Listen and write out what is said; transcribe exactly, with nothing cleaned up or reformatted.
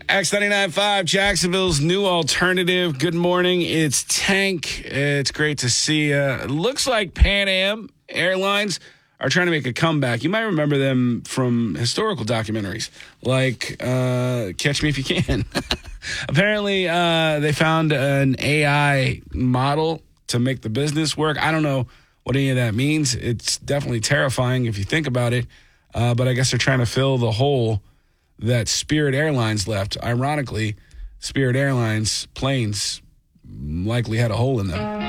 X ninety-nine point five, Jacksonville's new alternative. Good morning. It's Tank. It's great to see you. It looks like Pan Am Airlines are trying to make a comeback. You might remember them from historical documentaries like uh, Catch Me If You Can. Apparently, uh, they found an A I model to make the business work. I don't know what any of that means. It's definitely terrifying if you think about it. Uh, but I guess they're trying to fill the hole that Spirit Airlines left. Ironically, Spirit Airlines planes likely had a hole in them.